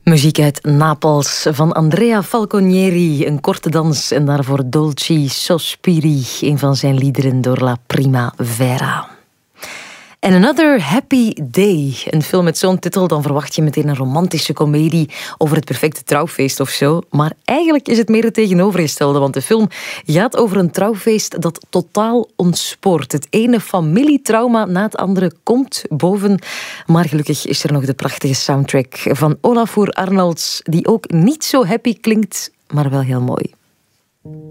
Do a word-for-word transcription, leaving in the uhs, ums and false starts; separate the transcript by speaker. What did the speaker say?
Speaker 1: Muziek uit Napels van Andrea Falconieri, een korte dans en daarvoor Dolci Sospiri, een van zijn liederen door La Primavera. And Another Happy Day, een film met zo'n titel, dan verwacht je meteen een romantische komedie over het perfecte trouwfeest of zo. Maar eigenlijk is het meer het tegenovergestelde, want de film gaat over een trouwfeest dat totaal ontspoort. Het ene familietrauma na het andere komt boven. Maar gelukkig is er nog de prachtige soundtrack van Olafur Arnalds, die ook niet zo happy klinkt, maar wel heel mooi.